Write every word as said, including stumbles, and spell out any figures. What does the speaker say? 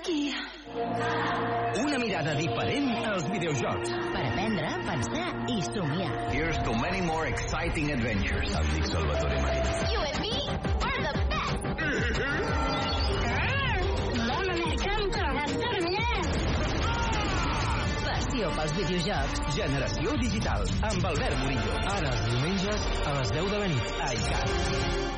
aquí. Una mirada diferent als videojocs. Per aprendre, pensar i somiar. Here's to many more exciting adventures. Em dic Salvatore Marina. You and me are the best. Dona, m'encanta, gastar-me. Passió pels videojocs. Generació digital, amb Albert Murillo. Ara els diumenges a les deu de la nit. A iCat.